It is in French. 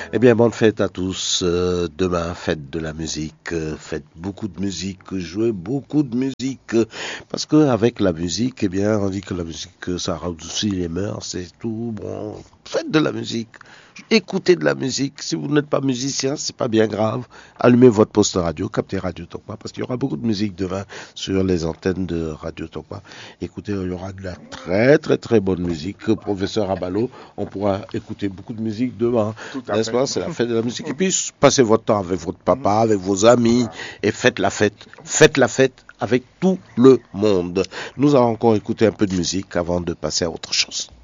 Eh bien, bonne fête à tous. Demain, fête de la musique. Faites beaucoup de musique, jouez beaucoup de musique. Parce que avec la musique, eh bien, on dit que la musique, ça radoucit les mœurs, c'est tout. Bon, faites de la musique. Écoutez de la musique. Si vous n'êtes pas musicien, c'est pas bien grave. Allumez votre poste radio, captez Radio Tokwa, parce qu'il y aura beaucoup de musique demain sur les antennes de Radio Tokwa. Écoutez, il y aura de la très très très bonne musique. Professeur Abalo, on pourra écouter beaucoup de musique demain. N'est-ce pas? C'est la fête de la musique. Et puis, passez votre temps avec votre papa, avec vos amis, et faites la fête. Faites la fête avec tout le monde. Nous allons encore écouter un peu de musique avant de passer à autre chose.